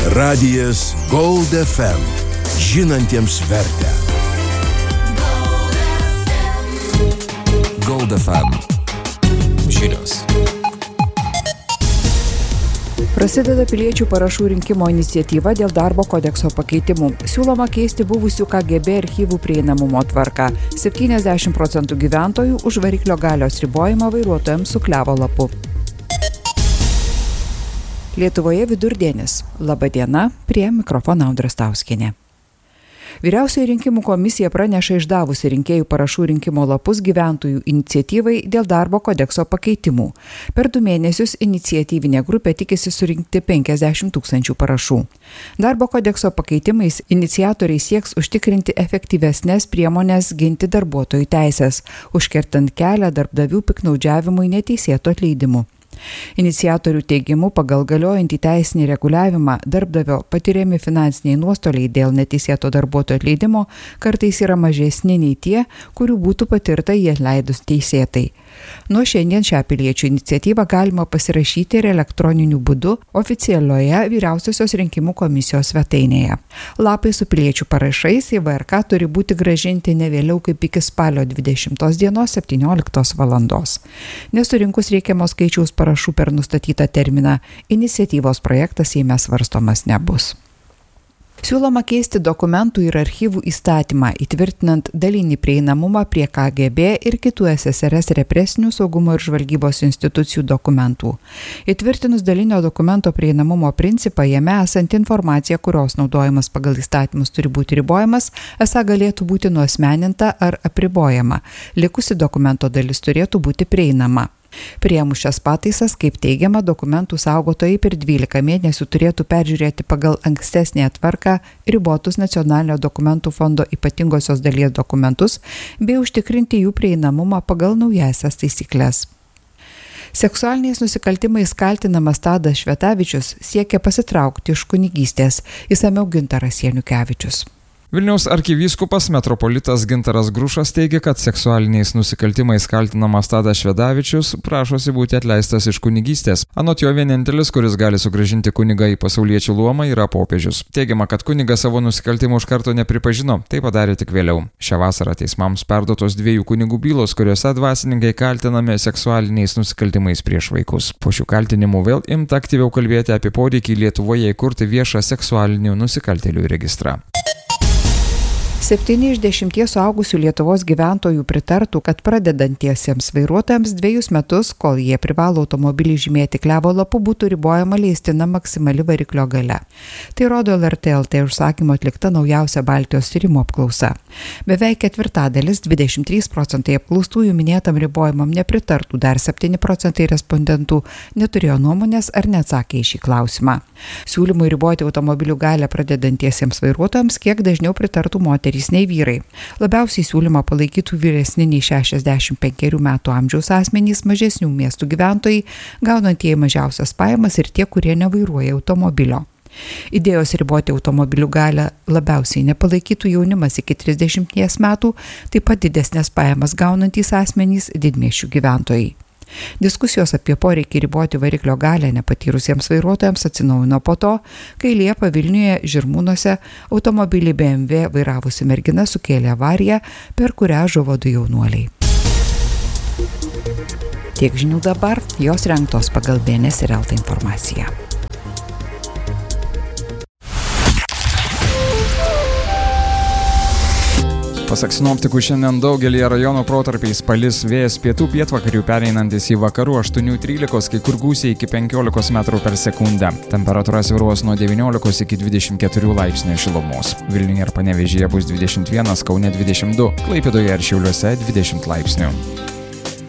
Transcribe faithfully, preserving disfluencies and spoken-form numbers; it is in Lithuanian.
Radijas Gold F M. Žinantiems vertę. Gold F M. Žinios. Prasideda piliečių parašų rinkimo iniciatyva dėl darbo kodekso pakeitimų. Siūloma keisti buvusių K G B archyvų prieinamumo tvarką. septyniasdešimt procentų gyventojų už variklio galios ribojimą vairuotojams su klevo lapu. Lietuvoje vidurdienis. Labą dieną, prie mikrofono Audra Stauskienė. Vyriausioji rinkimų komisija praneša išdavusi rinkėjų parašų rinkimo lapus gyventojų iniciatyvai dėl darbo kodekso pakeitimų. Per du mėnesius iniciatyvinė grupė tikisi surinkti penkiasdešimt tūkstančių parašų. Darbo kodekso pakeitimais iniciatoriai sieks užtikrinti efektyvesnės priemonės ginti darbuotojų teisės, užkertant kelią darbdavių piktnaudžiavimui neteisėtų atleidimų. Iniciatorių teigimu, pagal galiojantį teisinį reguliavimą darbdavio patiriami finansiniai nuostoliai dėl neteisėto darbuotojo atleidimo kartais yra mažesni nei tie, kurių būtų patirta jį atleidus teisėtai. Nuo šiandien šią piliečių iniciatyvą galima pasirašyti ir elektroniniu būdu oficialioje Vyriausiosios rinkimų komisijos svetainėje. Lapai su piliečių parašais į V R K turi būti grąžinti ne vėliau kaip iki spalio dvidešimtos dienos septynioliktos valandos. Nesurinkus reikiamo skaičiaus parašų per nustatytą terminą, iniciatyvos projektas Seime svarstomas nebus. Siūloma keisti dokumentų ir archyvų įstatymą, įtvirtinant dalinį prieinamumą prie K G B ir kitų S S R S represinių saugumo ir žvalgybos institucijų dokumentų. Įtvirtinus dalinio dokumento prieinamumo principą, jame esanti informacija, kurios naudojimas pagal įstatymus turi būti ribojamas, esą galėtų būti nuasmeninta ar apribojama. Likusi dokumento dalis turėtų būti prieinama. Priėmus šias pataisas, kaip teigiama, dokumentų saugotojai per dvylika mėnesių turėtų peržiūrėti pagal ankstesnę tvarką ribotus Nacionalinio dokumentų fondo ypatingosios dalies dokumentus bei užtikrinti jų prieinamumą pagal naujasias taisyklės. Seksualiniais nusikaltimais kaltinamas Tadas Švetavičius siekia pasitraukti iš kunigystės, išsamiau Gintaras Janukevičius. Vilniaus arkivyskupas metropolitas Gintaras Grušas teigia, kad seksualiniais nusikaltimais kaltinamas Tadas Švedavičius prašosi būti atleistas iš kunigystės. Anot jo, vienintelis, kuris gali sugrąžinti kunigą į pasauliečių luomą, yra popiežius. Teigiama, kad kunigas savo nusikaltimų iš karto nepripažino, tai padarė tik vėliau. Šią vasarą teismams perduotos dviejų kunigų bylos, kuriuose dvasininkai kaltinami seksualiniais nusikaltimais prieš vaikus. Po šių kaltinimų vėl imta aktyviau kalbėti apie poreikį Lietuvoje įkurti viešą seksualinių nusikaltėlių registrą. Septyni iš dešimties suaugusių Lietuvos gyventojų pritartų, kad pradedantiesiems vairuotojams dviejus metus, kol jie privalo automobilį žymėti klevo lapu, būtų ribojama leistina maksimali variklio galia. Tai rodo L R T L T užsakymo atlikta naujausia Baltijos tyrimo apklausa. Beveik ketvirtadalis, dvidešimt trys procentai apklaustųjų minėtam ribojimam nepritartų, dar septyni procentai respondentų neturėjo nuomonės ar neatsakė į šį klausimą. Siūlymui riboti automobilių galią pradedantiesiems vairuotojams kiek dažniau pritartų moterys nei vyrai. Labiausiai siūlymą palaikytų vyresni nei šešiasdešimt penkerių metų amžiaus asmenys, mažesnių miestų gyventojai, gaunantieji mažiausias pajamas ir tie, kurie nevairuoja automobilio. Idėjos riboti automobilių galią labiausiai nepalaikytų jaunimas iki trisdešimties metų, taip pat didesnės pajamas gaunantys asmenys, didmiesčių gyventojai. Diskusijos apie poreikį riboti variklio galią nepatyrusiems vairuotojams atsinaujino po to, kai Liepą Vilniuje Žirmūnuose automobilį B M W vairavusi mergina sukėlė avariją, per kurią žuvo du jaunuoliai. Tiek žinių dabar, jos rengtos pagal B N S ir L T informaciją. Pasak sinoptikų, šiandien daugelį rajonų protarpiais palis, vėjas pietų pietvakarių pereinantis į vakarų aštuonių trylikos, kai kur gūsiai iki penkiolikos metrų per sekundę. Temperatūra svyruos nuo devyniolikos iki dvidešimt keturių laipsnių šilumos. Vilniuje ir Panevėžyje bus dvidešimt vienas, Kaune dvidešimt du, Klaipėdoje ir Šiauliuose dvidešimt laipsnių.